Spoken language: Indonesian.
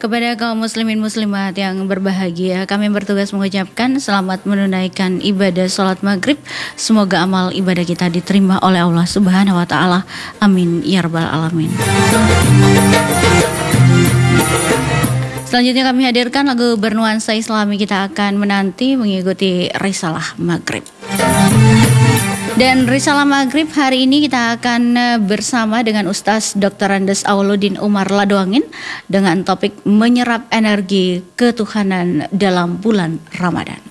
Kepada kaum muslimin muslimat yang berbahagia, kami bertugas mengucapkan selamat menunaikan ibadah sholat maghrib. Semoga amal ibadah kita diterima oleh Allah Subhanahu wa Ta'ala. Amin ya Rabbal Alamin. Selanjutnya kami hadirkan lagu bernuansa Islami. Kita akan menanti mengikuti Risalah Maghrib. Dan Risalah Maghrib hari ini kita akan bersama dengan Ustaz Dr. Andes Auluddin Umar Ladoangin dengan topik menyerap energi ketuhanan dalam bulan Ramadan.